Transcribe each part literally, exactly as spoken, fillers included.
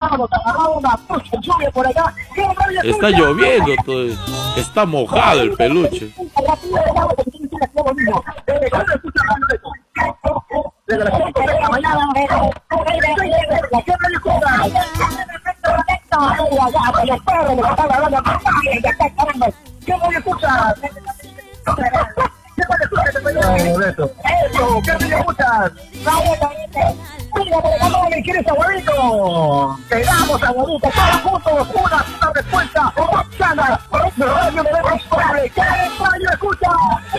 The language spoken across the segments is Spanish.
Está lloviendo, todo. Está mojado el peluche. Desde las cinco de la mañana, ¿qué radio escuchas? Eso, ¿qué radio escuchas? ¿Me quieres, abuelito? Te damos, abuelito, todos juntos, una sola respuesta. Sana, radio de responsable. ¿Qué radio escuchas?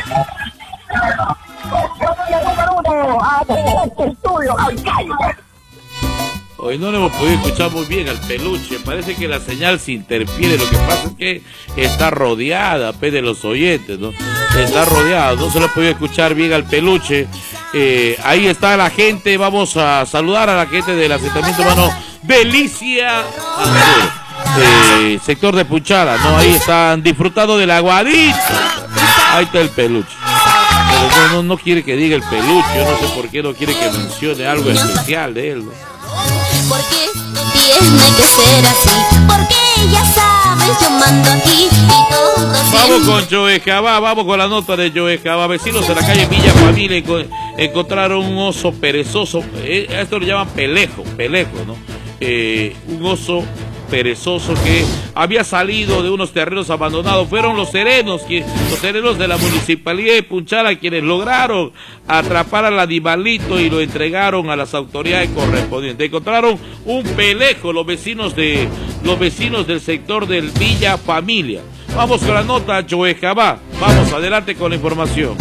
Hoy no le hemos podido escuchar muy bien al peluche. Parece que la señal se interfiere. Lo que pasa es que está rodeada pe, de los oyentes, ¿no? Está rodeada. No se lo ha podido escuchar bien al peluche. Eh, ahí está la gente. Vamos a saludar a la gente del asentamiento humano Delicia, eh, sector de Puchara, ¿no? Ahí están disfrutando del aguadito. Ahí está el peluche. Pero no, no, no quiere que diga el peluche. Yo no sé por qué no quiere que mencione algo especial de él, ¿no? Porque tiene que ser así, porque ya sabes, yo mando aquí y todo. Vamos con Joe Jabá, vamos con la nota de Joe Jabá. Vecinos de la calle Villa Familia encontraron un oso perezoso. A esto le llaman pelejo, pelejo, ¿no? Eh, un oso perezoso que había salido de unos terrenos abandonados. Fueron los serenos, que, los serenos de la municipalidad de Puchara quienes lograron atrapar al animalito y lo entregaron a las autoridades correspondientes. Encontraron un pelejo los vecinos de los vecinos del sector del Villa Familia. Vamos con la nota, Joe Jabá. Vamos adelante con la información.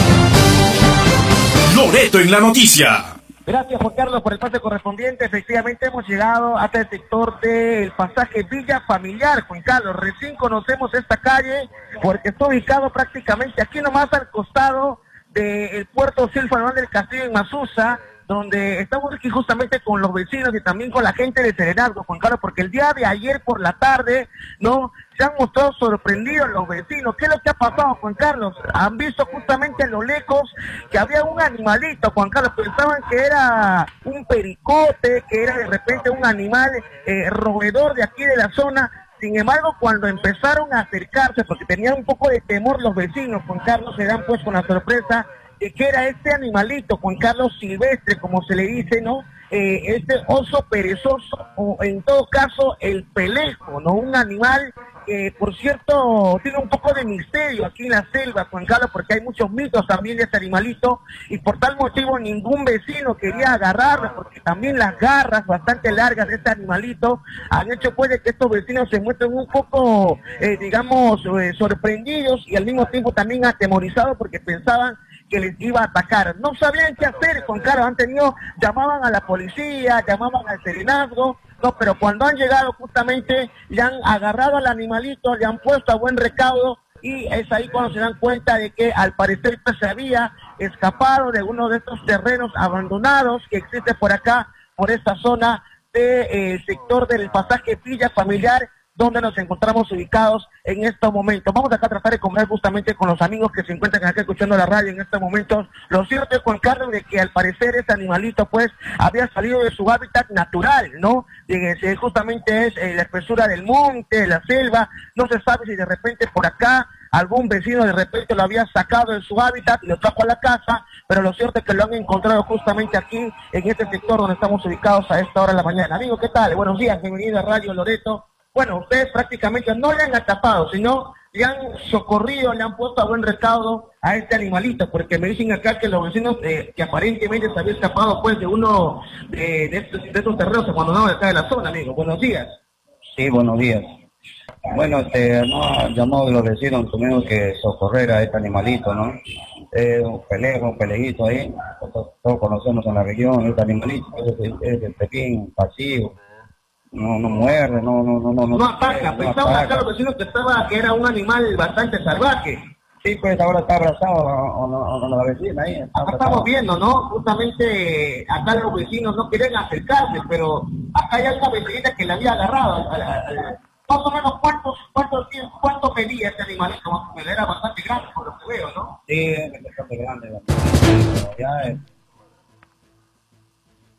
Loreto en la noticia. Gracias, Juan Carlos, por el pase correspondiente. Efectivamente, hemos llegado hasta el sector del pasaje Villa Familiar, Juan Carlos. Recién conocemos esta calle porque está ubicado prácticamente aquí nomás al costado del puerto Silva Manuel del Castillo en Masusa, donde estamos aquí justamente con los vecinos y también con la gente de Serenazgo, Juan Carlos, porque el día de ayer por la tarde, ¿no?, se han mostrado sorprendidos los vecinos. ¿Qué es lo que ha pasado, Juan Carlos? Han visto justamente a lo lejos que había un animalito, Juan Carlos. Pensaban que era un pericote, que era de repente un animal eh, roedor de aquí de la zona. Sin embargo, cuando empezaron a acercarse, porque tenían un poco de temor los vecinos, Juan Carlos, se dan pues con la sorpresa de que era este animalito, Juan Carlos, silvestre, como se le dice, ¿no? Eh, este oso perezoso, o en todo caso el pelejo, ¿no? Un animal que, por cierto, tiene un poco de misterio aquí en la selva, Juan Carlos, porque hay muchos mitos también de este animalito, y por tal motivo ningún vecino quería agarrarlo, porque también las garras bastante largas de este animalito han hecho pues de que estos vecinos se muestren un poco, eh, digamos, eh, sorprendidos y al mismo tiempo también atemorizados, porque pensaban que les iba a atacar. No sabían qué hacer, Juan Carlos, han tenido, llamaban a la policía, llamaban al serenazgo, no, pero cuando han llegado justamente le han agarrado al animalito, le han puesto a buen recaudo y es ahí cuando se dan cuenta de que al parecer pues, se había escapado de uno de estos terrenos abandonados que existe por acá, por esta zona del de, sector del pasaje Villa Familiar, donde nos encontramos ubicados en estos momentos. Vamos acá a tratar de conversar justamente con los amigos que se encuentran acá escuchando la radio en estos momentos. Lo cierto es, Juan Carlos, de que al parecer este animalito pues había salido de su hábitat natural, ¿no? De, de, justamente es eh, la espesura del monte, de la selva. No se sabe si de repente por acá algún vecino de repente lo había sacado de su hábitat y lo trajo a la casa, pero lo cierto es que lo han encontrado justamente aquí en este sector donde estamos ubicados a esta hora de la mañana. Amigo, ¿qué tal? Buenos días, bienvenido a Radio Loreto. Bueno, ustedes prácticamente no le han atrapado, sino le han socorrido, le han puesto a buen recaudo a este animalito, porque me dicen acá que los vecinos eh, que aparentemente se había escapado pues de uno de, de, estos, de estos terrenos abandonados de acá de la zona, amigo. Buenos días. Sí, buenos días. Bueno, este, no, llamado de los vecinos, tuvimos que socorrer a este animalito, ¿no? Eh, un pelejo, un pelejito ahí, todos, todos conocemos en la región, este animalito, es, es el pequín, pasivo. No, no muerde, no, no, no, no. No ataca, pensaban acá los vecinos que estaba, que era un animal bastante salvaje. Sí, pues ahora está abrazado con la vecina ahí. Acá estamos viendo, ¿no? Justamente acá los vecinos no querían acercarse, pero acá hay una vecinita que le había agarrado. Al, al, al, más o menos, ¿cuántos, cuántos, cuánto medía este animalito? Más o menos, era bastante grande por lo que veo, ¿no? Sí, es bastante grande. Ya es.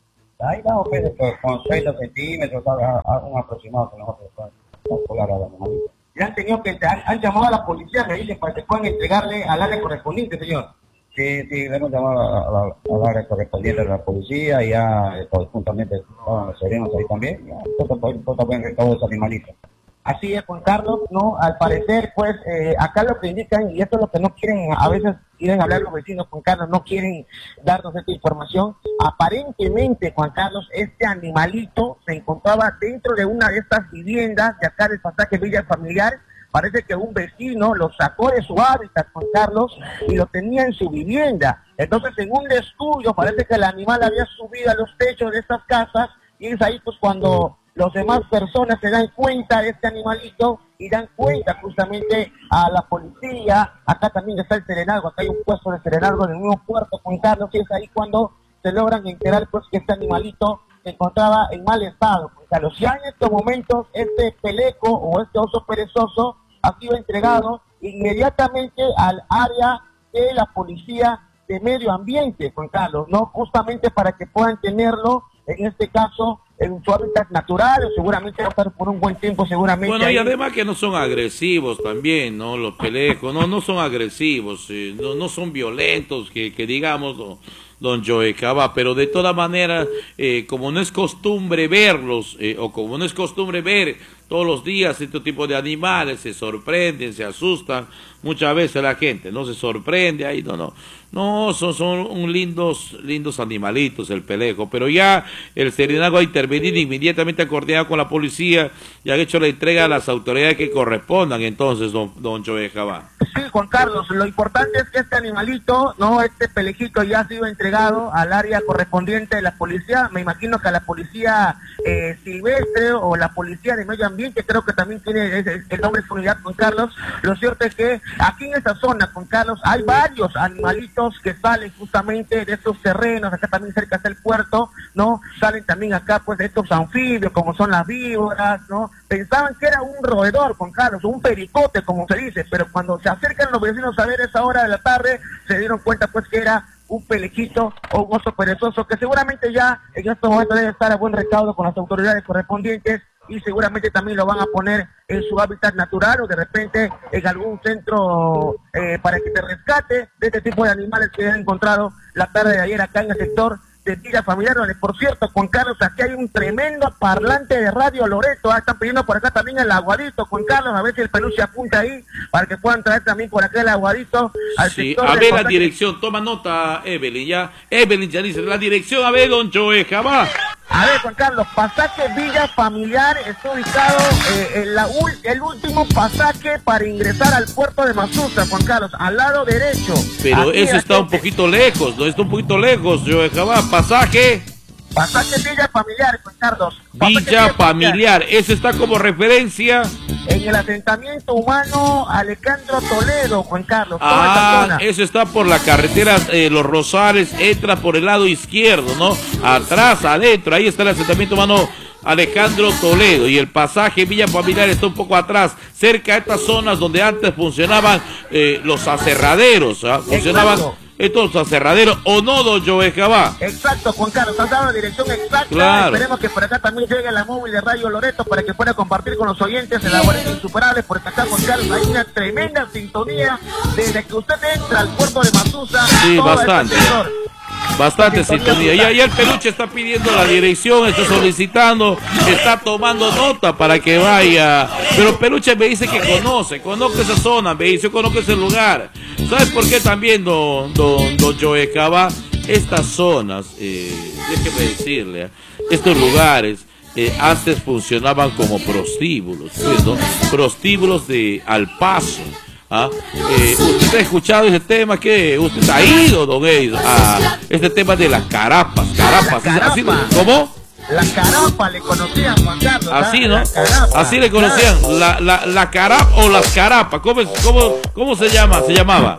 Ahí vamos, pues, con treinta centímetros, a, a un aproximado que nosotros calcular a la animalito. Ya han tenido que, han, han llamado a la policía, me dicen, para que puedan entregarle al área correspondiente, señor. Sí, sí, le hemos llamado a la, a la área correspondiente de la policía y ya eh, conjuntamente estaban los serenos ahí también. Ya, todo, todo, todo buen recaudo de esos animalitos. Así es, Juan Carlos, ¿no? Al parecer, pues, eh, acá lo que indican, y esto es lo que no quieren, a veces quieren hablar los vecinos, Juan Carlos, no quieren darnos esta información. Aparentemente, Juan Carlos, este animalito se encontraba dentro de una de estas viviendas de acá del pasaje Villa Familiar. Parece que un vecino lo sacó de su hábitat, Juan Carlos, y lo tenía en su vivienda. Entonces, en un descuido, parece que el animal había subido a los techos de estas casas, y es ahí, pues, cuando los demás personas se dan cuenta de este animalito y dan cuenta justamente a la policía. Acá también está el serenazgo, acá hay un puesto de serenazgo en el mismo puerto, Juan Carlos, y es ahí cuando se logran enterar, pues, que este animalito se encontraba en mal estado, Juan Carlos. Ya en estos momentos este peleco o este oso perezoso ha sido entregado inmediatamente al área de la policía de medio ambiente, Juan Carlos, ¿no? Justamente para que puedan tenerlo, en este caso, en su hábitat natural, o seguramente va a estar por un buen tiempo, seguramente. Bueno, ahí. y además que no son agresivos también, ¿no? Los pelecos, no, no son agresivos, eh, no, no son violentos, que, que digamos, don, don Joe Cava, pero de todas maneras, eh, como no es costumbre verlos, eh, o como no es costumbre ver todos los días este tipo de animales, se sorprenden, se asustan, muchas veces la gente no se sorprende, ahí no, no, no, son, son un lindos, lindos animalitos el pelejo, pero ya el serenazgo ha intervenido inmediatamente, ha coordinado con la policía y han hecho la entrega a las autoridades que correspondan, entonces, don, don Joe Cava. Sí, Juan Carlos, lo importante es que este animalito, no, este pelejito ya ha sido entregado al área correspondiente de la policía, me imagino que a la policía eh, silvestre o la policía de medio ambiente, creo que también tiene el, el nombre de su unidad, Juan Carlos. Lo cierto es que aquí en esa zona, Juan Carlos, hay varios animalitos que salen justamente de estos terrenos, acá también cerca está el puerto, ¿no? Salen también acá, pues, de estos anfibios, como son las víboras, ¿no? Pensaban que era un roedor, Juan Carlos, un pericote, como se dice, pero cuando se acercan los vecinos a ver esa hora de la tarde, se dieron cuenta, pues, que era un pelejito o un oso perezoso, que seguramente ya en estos momentos debe estar a buen recaudo con las autoridades correspondientes, y seguramente también lo van a poner en su hábitat natural o de repente en algún centro eh, para que te rescate de este tipo de animales que han encontrado la tarde de ayer acá en el sector de Villa Familiar, donde, por cierto, Juan Carlos, aquí hay un tremendo parlante de Radio Loreto. Ah, están pidiendo por acá también el aguadito, Juan Carlos, a ver si el peluche apunta ahí para que puedan traer también por acá el aguadito al Sí, sector. a ver la pasaje. dirección, toma nota, Evelyn, ya, Evelyn ya dice, la dirección, a ver, don Joe Cava. A ver, Juan Carlos, pasaje Villa Familiar está ubicado eh, en la ul el último pasaje para ingresar al puerto de Masusa, Juan Carlos, al lado derecho. Pero Aquí eso la está un gente- poquito lejos, no está un poquito lejos, Joe Cava, pasaje Pasaje Villa Familiar, Juan Carlos. Pasaje Villa Familiar, ese está como referencia. En el asentamiento humano Alejandro Toledo, Juan Carlos. toda esta Ah, zona. eso está por la carretera eh, Los Rosales, entra por el lado izquierdo, ¿no? Atrás, adentro, ahí está el asentamiento humano Alejandro Toledo, y el pasaje Villa Familiar está un poco atrás, cerca de estas zonas donde antes funcionaban eh, los aserraderos, ¿ah? Funcionaban Exacto. estos aserraderos, ¿o no, don Joe Cava? Exacto, Juan Carlos, has dado la dirección exacta. Claro. Esperemos que por acá también llegue la móvil de Radio Loreto para que pueda compartir con los oyentes el aguardiente insuperable, porque acá, Juan Carlos, hay una tremenda sintonía desde que usted entra al puerto de Masusa. Sí, todo este bastante. sector. Bastante Sintonía sintonía. Ya, ya el peluche está pidiendo la dirección, está solicitando, está tomando nota para que vaya. Pero el peluche me dice que conoce, conoce esa zona, me dice, yo conozco ese lugar. ¿Sabes por qué también, don, don, don Joe Cava? Estas zonas, eh, déjeme decirle, eh, estos lugares eh, antes funcionaban como prostíbulos, pues, ¿no? Prostíbulos de Al Paso. ¿Ah? Eh, ¿Usted ha escuchado ese tema? ¿Qué? ¿Usted ha ido, don Eido, a este tema de las carapas? Carapas, La así, carapa. ¿cómo? La carapa le conocían, Juan Carlos. Así, ¿ah? ¿no? La carapa. Así le conocían, la, la, la carapa o las carapas, ¿cómo, cómo, cómo se llama? Se llamaba.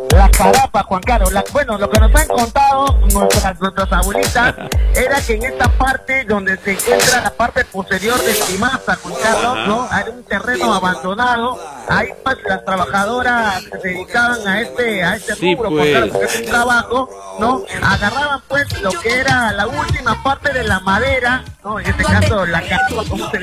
La carapa, Juan Carlos. La, bueno, lo que nos han contado nuestras, nuestras abuelitas era que en esta parte donde se encuentra la parte posterior de Timasa, Juan Carlos, ¿no? Hay un terreno abandonado. Ahí pues las trabajadoras que se dedicaban a este, a este Sí, rubro, pues. Juan Carlos, porque es un trabajo, ¿no? Agarraban pues lo que era la última parte de la madera, ¿no? En este caso la carapa, como se le